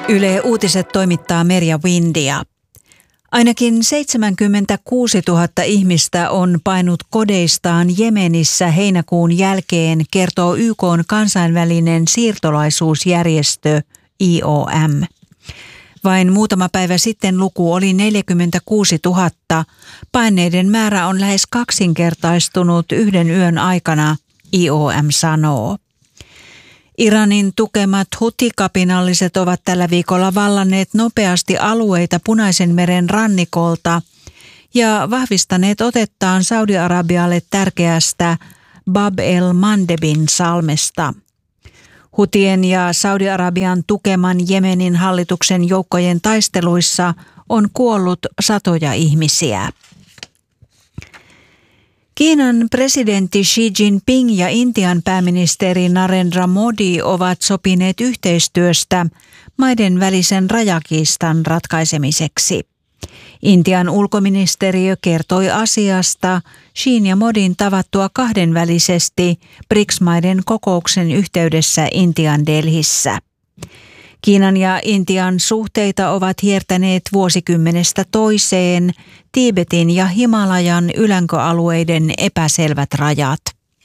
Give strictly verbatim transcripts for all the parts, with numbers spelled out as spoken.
Yle Uutiset toimittaa Merja Windia. Ainakin seitsemänkymmentäkuusituhatta ihmistä on painut kodeistaan Jemenissä heinäkuun jälkeen, kertoo Y K:n kansainvälinen siirtolaisuusjärjestö I O M. Vain muutama päivä sitten luku oli neljäkymmentäkuusituhatta. Paineiden määrä on lähes kaksinkertaistunut yhden yön aikana, I O M sanoo. Iranin tukemat hutikapinalliset ovat tällä viikolla vallanneet nopeasti alueita Punaisen meren rannikolta ja vahvistaneet otettaan Saudi-Arabialle tärkeästä Bab el-Mandebin salmesta. Hutien ja Saudi-Arabian tukeman Jemenin hallituksen joukkojen taisteluissa on kuollut satoja ihmisiä. Kiinan presidentti Xi Jinping ja Intian pääministeri Narendra Modi ovat sopineet yhteistyöstä maiden välisen rajakiistan ratkaisemiseksi. Intian ulkoministeriö kertoi asiasta Xin ja Modin tavattua kahdenvälisesti B R I C S-maiden kokouksen yhteydessä Intian Delhissä. Kiinan ja Intian suhteita ovat hiertäneet vuosikymmenestä toiseen Tiibetin ja Himalajan ylänköalueiden epäselvät rajat.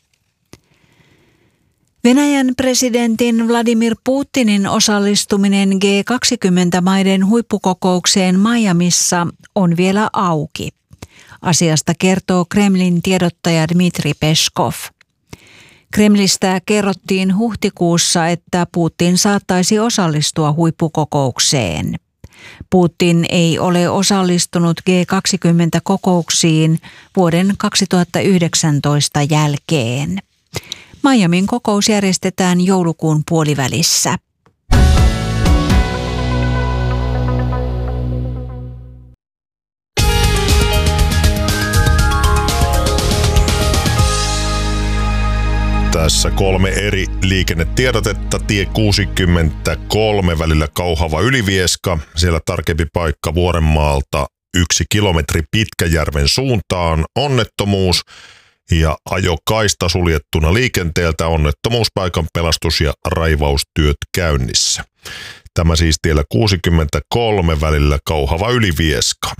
Venäjän presidentin Vladimir Putinin osallistuminen G kaksikymmentä-maiden huippukokoukseen Miamissa on vielä auki. Asiasta kertoo Kremlin tiedottaja Dmitri Peskov. Kremlistä kerrottiin huhtikuussa, että Putin saattaisi osallistua huippukokoukseen. Putin ei ole osallistunut G kaksikymmentä-kokouksiin vuoden kaksituhattayhdeksäntoista jälkeen. Miamin kokous järjestetään joulukuun puolivälissä. Tässä kolme eri liikennetiedotetta. Tie kuusikymmentäkolme välillä Kauhava-Ylivieska. Siellä tarkempi paikka Vuorenmaalta yksi kilometri Pitkäjärven suuntaan. Onnettomuus ja ajokaista suljettuna liikenteeltä. Onnettomuuspaikan pelastus- ja raivaustyöt käynnissä. Tämä siis tiellä kuusikymmentäkolme välillä Kauhava-Ylivieska.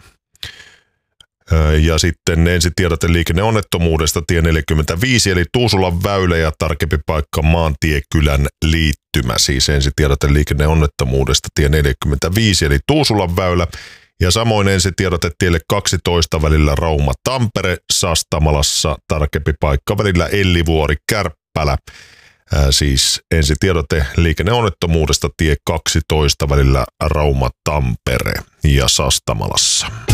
Ja sitten ensitiedote liikenneonnettomuudesta tie neljäkymmentäviisi eli Tuusulan väylä ja tarkempi paikka Maantiekylän liittymä. Siis ensitiedote liikenneonnettomuudesta tie neljäkymmentäviisi eli Tuusulan väylä. Ja samoin ensitiedote tielle kaksitoista välillä Rauma-Tampere, Sastamalassa tarkempi paikka välillä Ellivuori-Kärppälä. Ää, siis ensitiedote liikenneonnettomuudesta tie kaksitoista välillä Rauma-Tampere ja Sastamalassa.